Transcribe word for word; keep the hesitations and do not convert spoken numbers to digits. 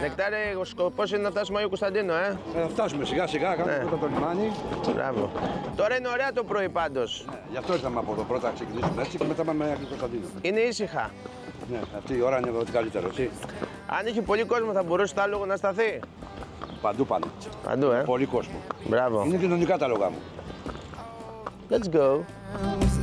Νεκτάρε, ο σκοπός είναι να φτάσουμε Άγιο Κωνσταντίνο, ε. Θα φτάσουμε σιγά σιγά, κάνουμε Ναι. πρώτα το λιμάνι. Μπράβο. Τώρα είναι ωραία το πρωί πάντως. Ναι, γι' αυτό ήρθαμε από εδώ πρώτα να ξεκινήσουμε έτσι και μετά πάμε Άγιο Κωνσταντίνο. Είναι ήσυχα. Ναι, αυτή η ώρα είναι ό,τι καλύτερο. Έτσι. Αν είχε πολύ κόσμο θα μπορούσε το άλογο να σταθεί. Παντού πάνε. Παντού, ε. Πολύ κόσμο. Μπράβο. Είναι κοινωνικά τα λόγα μου. Let's go.